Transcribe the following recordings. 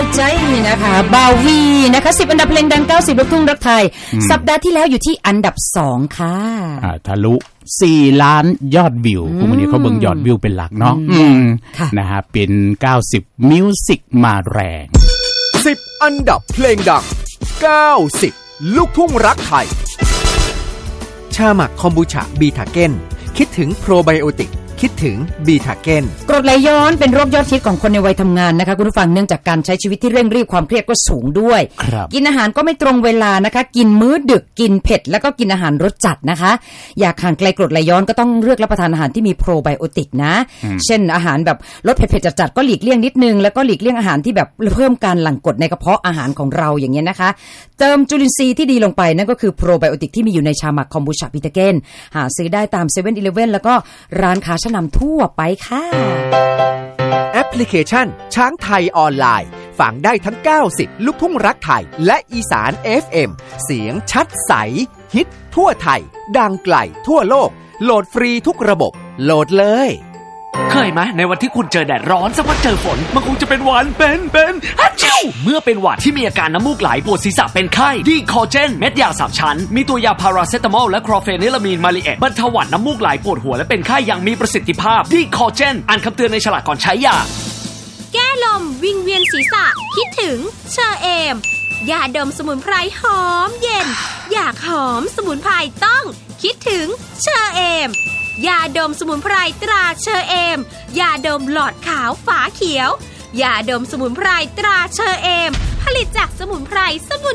ใจนะคะบาวีนะคะ10อันดับเพลงดัง90ลูกทุ่งรักไทยสัปดาห์ที่แล้วอยู่ที่อันดับ2ค่ะทะลุ4ล้านยอดวิวพวกนี้เขาเบิ่งยอดวิวเป็นหลักเนาะนะฮะเป็น90มิวสิกมาแรง 10อันดับเพลงดัง90ลูกทุ่งรักไทยชาหมักคอมบูชาบีทาเก้นคิดถึงโปรไบโอติกคิดถึงบีทาเก้นกรดไหลย้อนเป็นโรคยอดฮิตของคนในวัยทำงานนะคะคุณผู้ฟังเนื่องจากการใช้ชีวิตที่เร่งรีบความเครียดก็สูงด้วยกินอาหารก็ไม่ตรงเวลานะคะกินมื้อดึกกินเผ็ดแล้วก็กินอาหารรสจัดนะคะอยากห่างไกลกรดไหลย้อนก็ต้องเลือกรับประทานอาหารที่มีโปรไบโอติกนะเช่นอาหารแบบรสเผ็ดๆจัดๆก็หลีกเลี่ยงนิดนึงแล้วก็หลีกเลี่ยงอาหารที่แบบเพิ่มการหลั่งกรดในกระเพาะอาหารของเราอย่างเงี้ยนะคะเติมจุลินทรีย์ที่ดีลงไปนั่นก็คือโปรไบโอติกที่มีอยู่ในชาหมักคอมบูชาบีทาเก้นหาซื้อได้ตาม 7-Eleven แล้วก็ร้านค้าชั้นนำทั่วไปค่ะแอปพลิเคชันช้างไทยออนไลน์ฟังได้ทั้ง90ลูกทุ่งรักไทยและอีสาน FM เสียงชัดใสฮิตทั่วไทยดังไกลทั่วโลกโหลดฟรีทุกระบบโหลดเลยเคยไหมในวันที่คุณเจอแดดร้อนสักวันเจอฝนมันคงจะเป็นหวัดเป็นฮัจจิวเมื่อเป็นหวัดที่มีอาการน้ำมูกไหลปวดศีรษะเป็นไข้ดีคอเจนเม็ดยา3ชั้นมีตัวยาพาราเซตามอลและคลอเฟนิลามีนมาลีเอตบรรเทาหวัดน้ำมูกไหลปวดหัวและเป็นไข้อย่างมีประสิทธิภาพดีคอเจนอ่านคำเตือนในฉลากก่อนใช้ยาแก้ลมวิงเวียนศีรษะคิดถึงเชอเอมยาดมสมุนไพรหอมเย็นอยากหอมสมุนไพรต้องคิดถึงเชอเอมยาดมสมุนไพรตราเชอเอมยาดมหลอดขาวฝาเขียวยาดมสมุนไพรตราเชอเอมผลิตจากสมุนไพร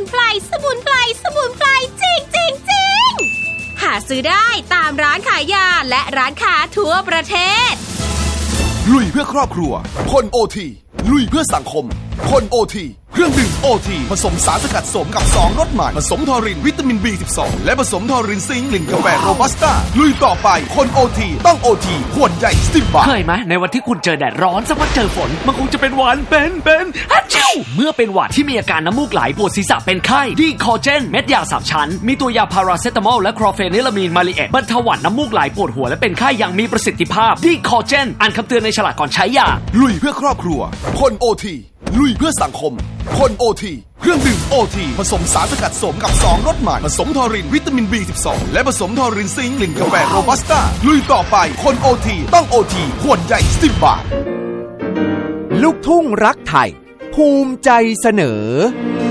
จริงหาซื้อได้ตามร้านขายยาและร้านค้าทั่วประเทศลุยเพื่อครอบครัวคนโอทีลุยเพื่อสังคมคนโอทีเครื่องดื่มโอทีผสมสารสกัดสมกับ2รสใหม่ผสมทอรินวิตามิน B12 และผสมทอรินซิงค์กลิ่นกาแฟโรบัสต้าลุยต่อไปคนโอทีต้องโอทีขวดใหญ่10 บาทเคยไหมในวันที่คุณเจอแดดร้อนสักวันเจอฝนมันคงจะเป็นหวัดเป็นฮัจจิวเมื่อเป็นหวัดที่มีอาการน้ำมูกไหลปวดศีรษะเป็นไข้ดีคอเจนเม็ดยา3ชั้นมีตัวยาพาราเซตามอลและคลอเฟนิลามีนมาลีเอตบรรเทาหวัดน้ำมูกไหลปวดหัวและเป็นไข้อย่างมีประสิทธิภาพดีคอเจนอ่านคำเตือนในฉลากก่อนใช้ยาลุยเพื่อครอบครัวคนโอทีลุยเพื่อสังคมคนโอทีเครื่องดื่มโอทีผสมสารสกัดสมกับ2รสใหม่ผสมทอรินวิตามิน B12 และผสมทอรินซิงค์กลิ่นกาแฟโรบัสต้าลุยต่อไปคนโอทีต้องโอทีขวดใหญ่10 บาทลูกทุ่งรักไทยภูมิใจเสนอ